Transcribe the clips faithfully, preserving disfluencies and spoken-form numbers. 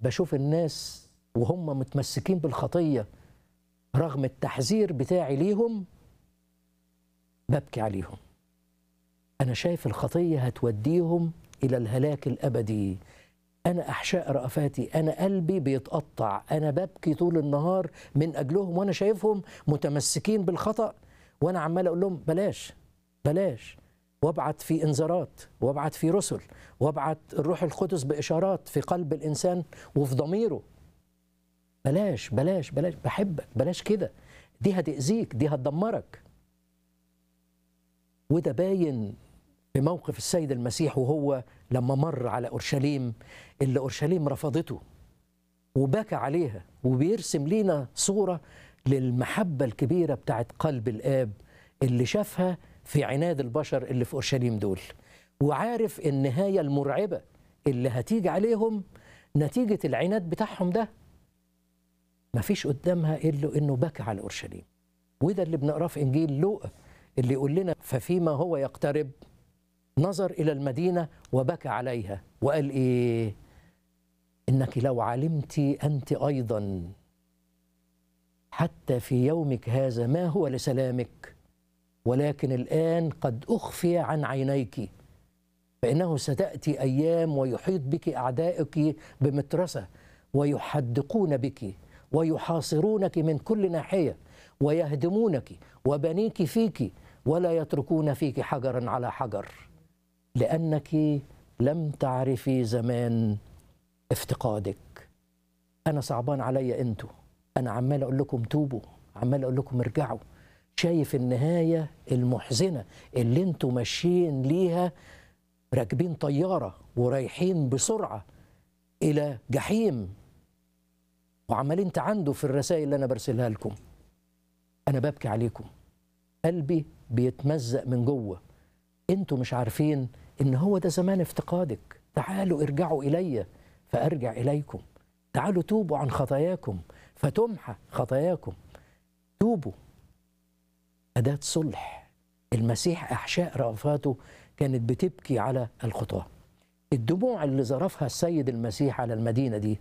بشوف الناس وهم متمسكين بالخطية رغم التحذير بتاعي ليهم ببكي عليهم. أنا شايف الخطية هتوديهم إلى الهلاك الأبدي. أنا أحشاء رأفاتي، أنا قلبي بيتقطع، أنا ببكي طول النهار من أجلهم وأنا شايفهم متمسكين بالخطأ، وأنا عمال أقول لهم بلاش بلاش، وابعت في إنذارات وابعت في رسل وابعت الروح القدس بإشارات في قلب الإنسان وفي ضميره. بلاش بلاش بلاش، بحبك، بلاش كده، دي هتأذيك، دي هتدمرك. وده باين في موقف السيد المسيح وهو لما مر على أورشليم اللي أورشليم رفضته وبكى عليها، وبيرسم لينا صورة للمحبة الكبيرة بتاعت قلب الآب اللي شافها في عناد البشر اللي في أورشليم دول، وعارف النهاية المرعبة اللي هتيجي عليهم نتيجة العناد بتاعهم ده. مفيش قدامها إلا إنه بكى على أورشليم. وده اللي بنقراه في إنجيل لوقا اللي يقول لنا ففيما هو يقترب نظر إلى المدينة وبكى عليها وقال إيه؟ إنك لو علمت أنت أيضا حتى في يومك هذا ما هو لسلامك، ولكن الآن قد أخفي عن عينيك، فإنه ستأتي أيام ويحيط بك أعدائك بمترسة ويحدقون بك ويحاصرونك من كل ناحية ويهدمونك وبنيك فيك ولا يتركون فيك حجرا على حجر، لأنك لم تعرفي زمان افتقادك. أنا صعبان عليا أنتوا، أنا عمال أقول لكم توبوا، عمال أقول لكم ارجعوا، شايف النهاية المحزنة اللي أنتوا ماشيين ليها، راكبين طيارة ورايحين بسرعة إلى جحيم، وعمالين تعندوا في الرسائل اللي أنا برسلها لكم. أنا ببكي عليكم، قلبي بيتمزق من جوه. أنتوا مش عارفين إن هو ده زمان افتقادك. تعالوا ارجعوا إلي فأرجع إليكم، تعالوا توبوا عن خطاياكم فتمحى خطاياكم. توبوا. أداة صلح. المسيح أحشاء رأفاته كانت بتبكي على الخطاة. الدموع اللي ظرفها السيد المسيح على المدينة دي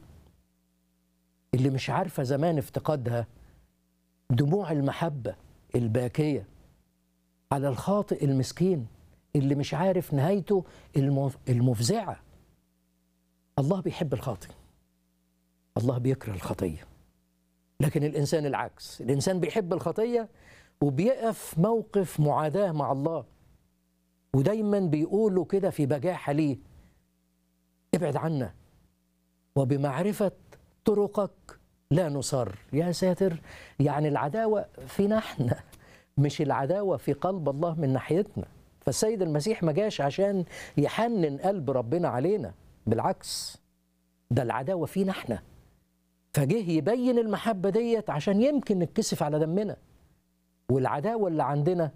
اللي مش عارفة زمان افتقادها، دموع المحبة الباكية على الخاطئ المسكين اللي مش عارف نهايته المفزعة. الله بيحب الخاطئ، الله بيكره الخطية، لكن الإنسان العكس، الإنسان بيحب الخطية وبيقف موقف معاداة مع الله، ودايما بيقولوا كده في بجاحة ليه: ابعد عنا وبمعرفة طرقك لا نصر. يا ساتر، يعني العداوة فينا احنا، مش العداوة في قلب الله من ناحيتنا. فالسيد المسيح ما جاش عشان يحنن قلب ربنا علينا، بالعكس ده العداوة فينا احنا، فجه يبين المحبة ديت عشان يمكن نتكسف على دمنا والعداوة اللي عندنا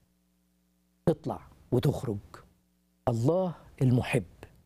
تطلع وتخرج. الله المحب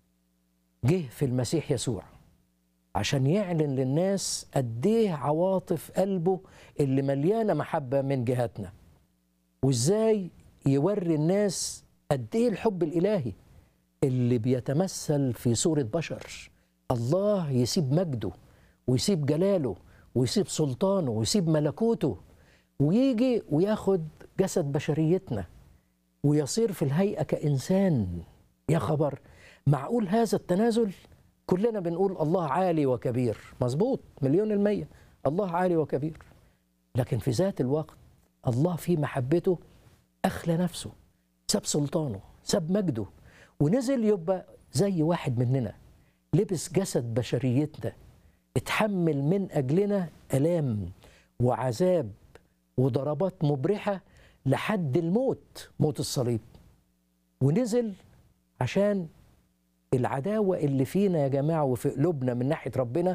جه في المسيح يسوع عشان يعلن للناس قد ايه عواطف قلبه اللي مليانة محبة من جهتنا، وازاي يوري الناس قد ايه الحب الإلهي اللي بيتمثل في صورة بشر. الله يسيب مجده ويسيب جلاله ويسيب سلطانه ويسيب ملكوته ويجي وياخد جسد بشريتنا ويصير في الهيئة كإنسان. يا خبر، معقول هذا التنازل؟ كلنا بنقول الله عالي وكبير، مظبوط مليون المية، الله عالي وكبير، لكن في ذات الوقت الله في محبته أخلى نفسه، ساب سلطانه، ساب مجده، ونزل يبقى زي واحد مننا، لبس جسد بشريتنا، اتحمل من أجلنا آلام وعذاب وضربات مبرحة لحد الموت، موت الصليب، ونزل عشان العداوة اللي فينا يا جماعة وفي قلوبنا من ناحية ربنا.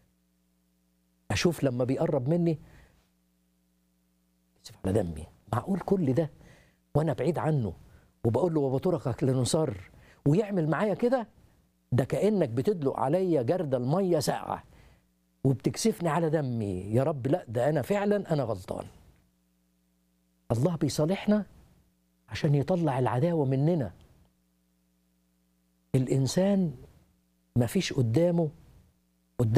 أشوف لما بيقرب مني يسف على دمي، معقول كل ده وأنا بعيد عنه وبقول له وبطرقك لنصر ويعمل معايا كده؟ ده كأنك بتدلق عليا جرد المية ساقعة وبتكسفني على دمي. يا رب لا، ده أنا فعلا أنا غلطان. الله بيصالحنا عشان يطلع العداوة مننا. الإنسان ما فيش قدامه